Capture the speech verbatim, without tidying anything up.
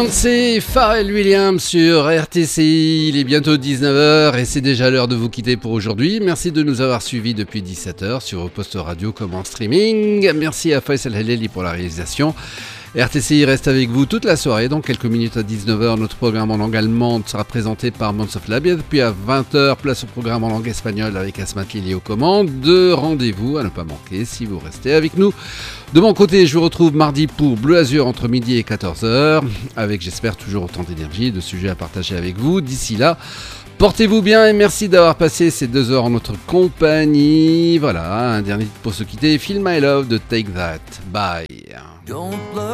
C'est Pharrell Williams sur R T C I, il est bientôt dix-neuf heures et c'est déjà l'heure de vous quitter pour aujourd'hui. Merci de nous avoir suivis depuis dix-sept heures sur vos postes radio comme en streaming. Merci à Faisal Haleli pour la réalisation. R T C I reste avec vous toute la soirée. Dans quelques minutes à dix-neuf heures, notre programme en langue allemande sera présenté par Monsof Labia. Puis à vingt heures, place au programme en langue espagnole avec Asmat Lili aux commandes. Deux rendez-vous à ne pas manquer si vous restez avec nous. De mon côté, je vous retrouve mardi pour Bleu Azur entre midi et quatorze heures, avec j'espère toujours autant d'énergie et de sujets à partager avec vous. D'ici là, portez-vous bien et merci d'avoir passé ces deux heures en notre compagnie. Voilà, un dernier titre pour se quitter, Feel My Love de Take That. Bye.